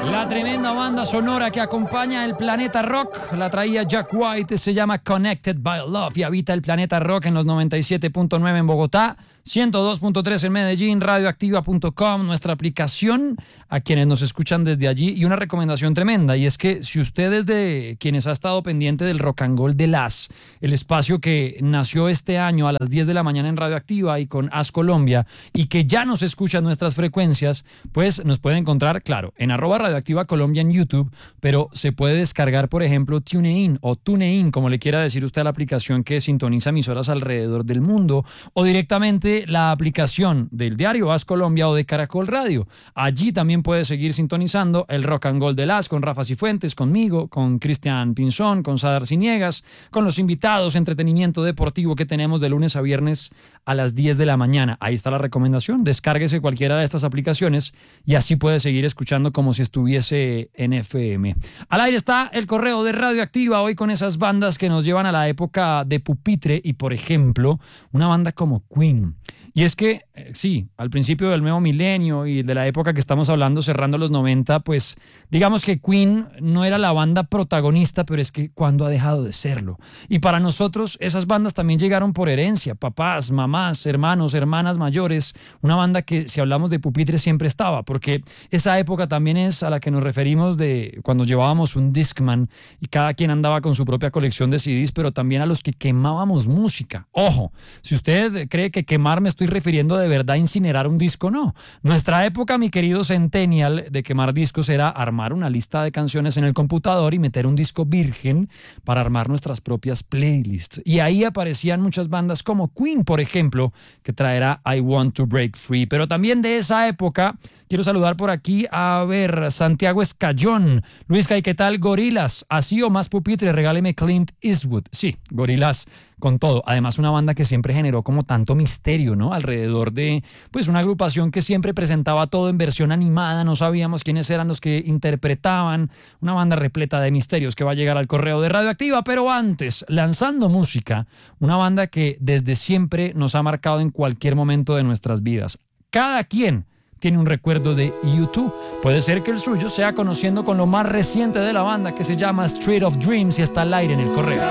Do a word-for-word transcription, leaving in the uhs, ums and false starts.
La tremenda banda sonora que acompaña el Planeta Rock la traía Jack White, se llama Connected by Love y habita el Planeta Rock en los noventa y siete punto nueve en Bogotá, ciento dos punto tres en Medellín, radioactiva punto com, nuestra aplicación, a quienes nos escuchan desde allí. Y una recomendación tremenda, y es que si usted es de quienes ha estado pendiente del Rock and Roll de Las, el espacio que nació este año a las diez de la mañana en Radioactiva y con As Colombia, y que ya nos escucha en nuestras frecuencias, pues nos puede encontrar, claro, en arroba Radioactiva Colombia en YouTube, pero se puede descargar, por ejemplo, TuneIn o TuneIn, como le quiera decir usted a la aplicación que sintoniza emisoras alrededor del mundo, o directamente la aplicación del diario As Colombia o de Caracol Radio. Allí también puede seguir sintonizando el Rock and Roll de Las con Rafa Cifuentes, conmigo, con Cristian Pinzón, con Sadar Ciniegas, con los invitados, entretenimiento deportivo que tenemos de lunes a viernes a las diez de la mañana. Ahí está la recomendación, descárguese cualquiera de estas aplicaciones y así puede seguir escuchando como si estuviese en F M. Al aire está el correo de Radioactiva, hoy con esas bandas que nos llevan a la época de pupitre y, por ejemplo, una banda como Queen. Y es que, eh, sí, al principio del nuevo milenio y de la época que estamos hablando, cerrando los noventa, pues digamos que Queen no era la banda protagonista, pero es que ¿cuándo ha dejado de serlo? Y para nosotros esas bandas también llegaron por herencia, papás, mamás, hermanos, hermanas mayores, una banda que si hablamos de pupitre siempre estaba, porque esa época también es a la que nos referimos de cuando llevábamos un Discman y cada quien andaba con su propia colección de C Ds, pero también a los que quemábamos música. Ojo, si usted cree que quemar me estoy refiriendo de verdad a incinerar un disco, no. Nuestra época, mi querido Centennial, de quemar discos era armar una lista de canciones en el computador y meter un disco virgen para armar nuestras propias playlists. Y ahí aparecían muchas bandas como Queen, por ejemplo, que traerá I Want to Break Free. Pero también de esa época quiero saludar por aquí a ver Santiago Escayón. Luis Cay, ¿qué tal? Gorilas, así o más pupitre, regáleme Clint Eastwood. Sí, Gorilas con todo. Además, una banda que siempre generó como tanto misterio, ¿no? Alrededor de, pues, una agrupación que siempre presentaba todo en versión animada, no sabíamos quiénes eran los que interpretaban, una banda repleta de misterios que va a llegar al correo de Radioactiva, pero antes, lanzando música, una banda que desde siempre nos ha marcado en cualquier momento de nuestras vidas. Cada quien tiene un recuerdo de U dos. Puede ser que el suyo sea conociendo con lo más reciente de la banda, que se llama Street of Dreams, y está al aire en el correo.